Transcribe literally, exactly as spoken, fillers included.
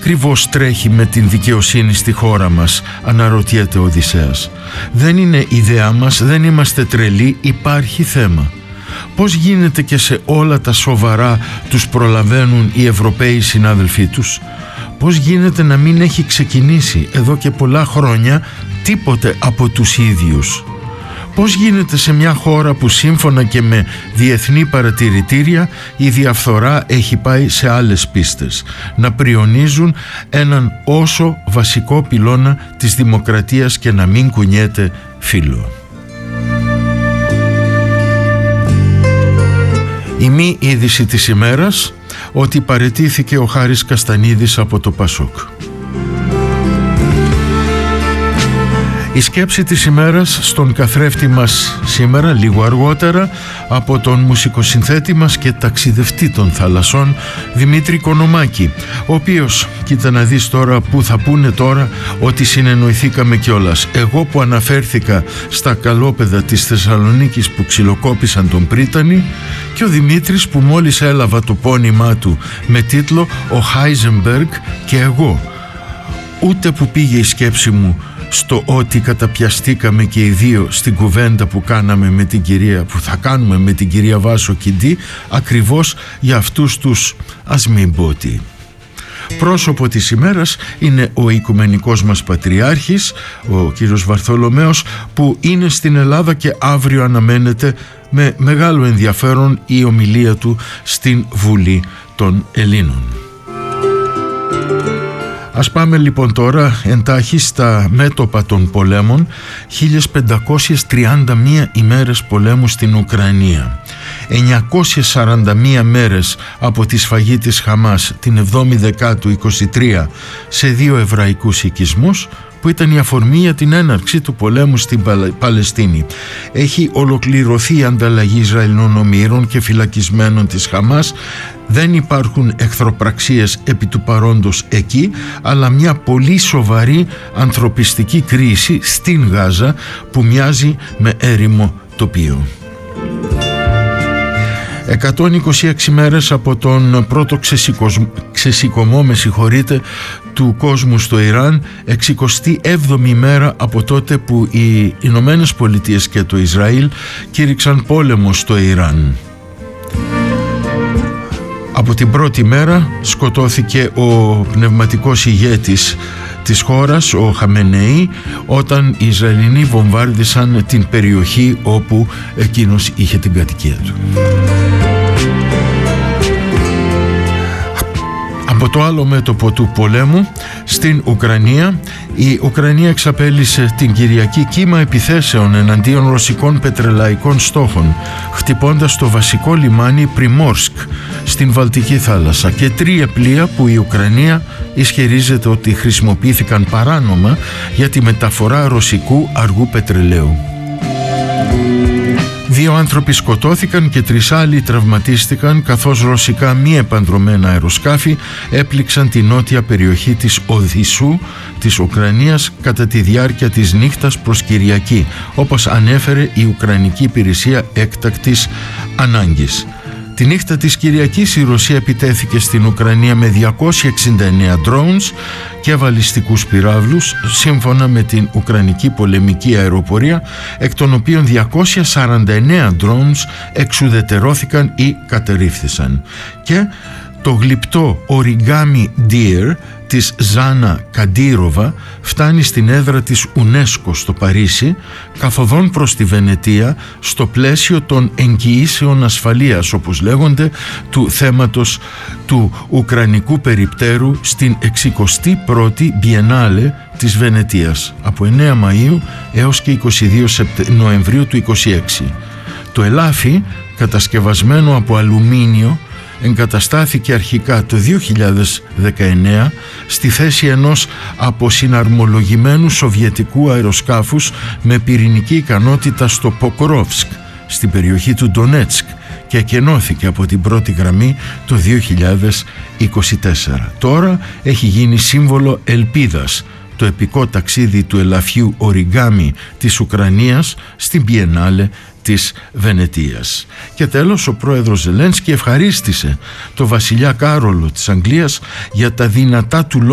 ακριβώς τρέχει με την δικαιοσύνη στη χώρα μας, αναρωτιέται ο Οδυσσέας. Δεν είναι ιδέα μας, δεν είμαστε τρελοί, υπάρχει θέμα. Πώς γίνεται και σε όλα τα σοβαρά τους προλαβαίνουν οι Ευρωπαίοι συνάδελφοί τους? Πώς γίνεται να μην έχει ξεκινήσει εδώ και πολλά χρόνια τίποτε από τους ίδιους? Πώς γίνεται σε μια χώρα που σύμφωνα και με διεθνή παρατηρητήρια η διαφθορά έχει πάει σε άλλες πίστες, να πριονίζουν έναν όσο βασικό πυλώνα της δημοκρατίας και να μην κουνιέται φύλλο? Η μη είδηση της ημέρας, ότι παραιτήθηκε ο Χάρης Καστανίδης από το Πασόκ. Η σκέψη της ημέρας στον καθρέφτη μας σήμερα, λίγο αργότερα, από τον μουσικοσυνθέτη μας και ταξιδευτή των θαλασσών Δημήτρη Κονομάκη, ο οποίος, κοίτα να δεις τώρα που θα πούνε τώρα ότι συνεννοηθήκαμε κιόλας. Εγώ που αναφέρθηκα στα καλόπεδα της Θεσσαλονίκης που ξυλοκόπησαν τον Πρίτανη, και ο Δημήτρης που μόλις έλαβα το πόνημά του με τίτλο «Ο Χάιζενμπεργκ και εγώ». Ούτε που πήγε η σκέψη μου στο ότι καταπιαστήκαμε και οι δύο στην κουβέντα που κάναμε με την κυρία, που θα κάνουμε με την κυρία Βάσο Κιντή, ακριβώς για αυτούς τους, ας μην πω τι. Πρόσωπο της ημέρας είναι ο οικουμενικός μας πατριάρχης, ο κύριος Βαρθολομαίος, που είναι στην Ελλάδα και αύριο αναμένεται με μεγάλο ενδιαφέρον η ομιλία του στην Βουλή των Ελλήνων. Ας πάμε λοιπόν τώρα εντάχει στα μέτωπα των πολέμων. χίλιες πεντακόσιες τριάντα μία ημέρες πολέμου στην Ουκρανία, εννιακόσιες σαράντα μία μέρες από τη σφαγή της Χαμάς την εβδόμη Δεκάτου είκοσι τρία σε δύο εβραϊκούς οικισμούς, που ήταν η αφορμή για την έναρξη του πολέμου στην Παλαιστίνη. Έχει ολοκληρωθεί η ανταλλαγή Ισραηλινών ομήρων και φυλακισμένων της Χαμάς. Δεν υπάρχουν εχθροπραξίες επί του παρόντος εκεί, αλλά μια πολύ σοβαρή ανθρωπιστική κρίση στην Γάζα που μοιάζει με έρημο τοπίο. εκατόν είκοσι έξι μέρες από τον πρώτο ξεσηκωμό, με συγχωρείτε, του κόσμου στο Ιράν, εξηκοστή έβδομη μέρα από τότε που οι Ηνωμένες Πολιτείες και το Ισραήλ κήρυξαν πόλεμο στο Ιράν. Από την πρώτη μέρα σκοτώθηκε ο πνευματικός ηγέτης της χώρας, ο Χαμενεή, όταν οι Ισραηλινοί βομβάρδισαν την περιοχή όπου εκείνος είχε την κατοικία του. Από το άλλο μέτωπο του πολέμου, στην Ουκρανία, η Ουκρανία εξαπέλυσε την Κυριακή κύμα επιθέσεων εναντίον ρωσικών πετρελαϊκών στόχων, χτυπώντας το βασικό λιμάνι Πριμόρσκ στην Βαλτική θάλασσα και τρία πλοία που η Ουκρανία ισχυρίζεται ότι χρησιμοποιήθηκαν παράνομα για τη μεταφορά ρωσικού αργού πετρελαίου. Δύο άνθρωποι σκοτώθηκαν και τρεις άλλοι τραυματίστηκαν, καθώς ρωσικά μη επανδρωμένα αεροσκάφη έπληξαν τη νότια περιοχή της Οδυσσού της Ουκρανίας κατά τη διάρκεια της νύχτας προς Κυριακή, όπως ανέφερε η Ουκρανική Υπηρεσία Έκτακτης Ανάγκης. Τη νύχτα της Κυριακής η Ρωσία επιτέθηκε στην Ουκρανία με διακόσια εξήντα εννέα drones και βαλιστικούς πυράβλους, σύμφωνα με την Ουκρανική πολεμική αεροπορία, εκ των οποίων διακόσια σαράντα εννέα drones εξουδετερώθηκαν ή κατερρίφθησαν. Και το γλυπτό Origami Deer της Ζάνα Καντήροβα φτάνει στην έδρα της UNESCO στο Παρίσι, καθοδόν προς τη Βενετία, στο πλαίσιο των εγγυήσεων ασφαλείας, όπως λέγονται, του θέματος του Ουκρανικού περιπτέρου στην εξηκοστή πρώτη Biennale της Βενετίας, από εννέα Μαΐου έως και είκοσι δύο Νοεμβρίου του είκοσι έξι. Το ελάφι, κατασκευασμένο από αλουμίνιο, εγκαταστάθηκε αρχικά το δύο χιλιάδες δεκαεννέα στη θέση ενός αποσυναρμολογημένου σοβιετικού αεροσκάφους με πυρηνική ικανότητα στο Ποκρόβσκ, στην περιοχή του Ντονέτσκ, και εκενώθηκε από την πρώτη γραμμή το δύο χιλιάδες είκοσι τέσσερα. Τώρα έχει γίνει σύμβολο ελπίδας το επικό ταξίδι του ελαφιού Origami της Ουκρανίας στην Biennale της Βενετίας. Και τέλος, ο πρόεδρος Ζελένσκι ευχαρίστησε το βασιλιά Κάρολο της Αγγλίας για τα δυνατά του λόγια